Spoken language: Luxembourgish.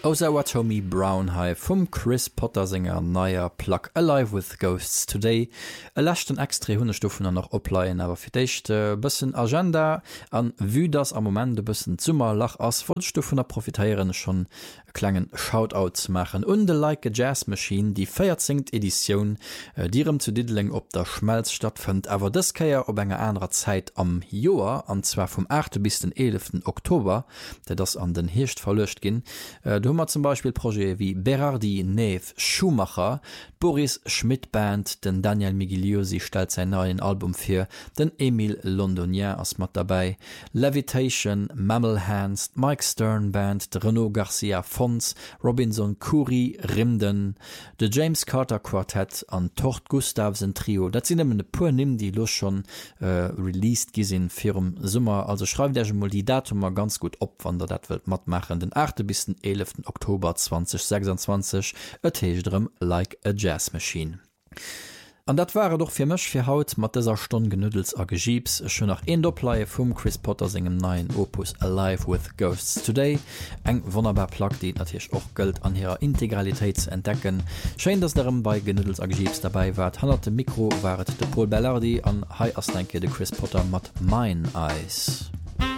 Außer Tommy Brown hai vom Chris Potter Sänger neuer Plug Alive with Ghosts Today erlächten extra Hundestufen noch opleiien, aber für dich bisschen Agenda an wie das am Moment ein bisschen Zummer lach aus Vollstufen der profitieren schon klangen Shoutouts machen und de Like a Jazz Machine die 14. Edition dierem zu Diddling op der Schmelz stattfind, aber das kann ja ob enger anderer Zeit am Joar und zwar vom 8. bis den 11. Oktober, der das an den Hircht verlöscht gin. Du zum Beispiel Projekte wie Berardi Neve Schumacher, Boris Schmidt Band, den Daniel Migliosi stellt sein neuen Album für, den Emil Londonien als mat dabei, Levitation, Mammal Hands, Mike Stern Band, de Renaud Garcia Fons, Robinson Curry, Rimden, de James Carter Quartett an Tort Gustavsen Trio. Dat sind de pur nimm die los schon released gisinn firm Summer, also schreibt der mal die Datum mal ganz gut op, wann der dat wird mat machen, den 8. bis den 11. Oktober 2026 ertdrem Like a Jazz Machine. An dat war doch fir mech fir haut mat déser Stonn genüddels a Gegiebs schon nach en Doppleiie vum Chris Potter segem neuen Opus Alive with Ghosts Today eng wunderbar Plug, die natürlich auch Geld an ihrer Integralität zu entdecken. Schein dass darum bei genüddels a Gegiebs dabei war. Hannerte Mikro waret de Paul Bellardi an Hi Asdenke de Chris Potter mat Mine Eyes.